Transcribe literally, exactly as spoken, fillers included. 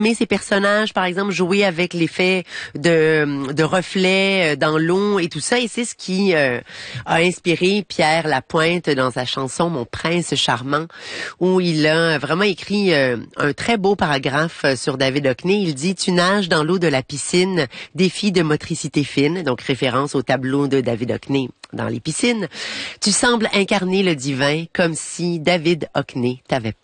Mais ces personnages, par exemple, jouer avec l'effet de, de reflets dans l'eau et tout ça. Et c'est ce qui euh, a inspiré Pierre Lapointe dans sa chanson « Mon prince charmant », où il a vraiment écrit euh, un très beau paragraphe sur David Hockney. Il dit « Tu nages dans l'eau de la piscine, défi de motricité fine », donc référence au tableau de David Hockney dans les piscines. « Tu sembles incarner le divin comme si David Hockney t'avait peint. »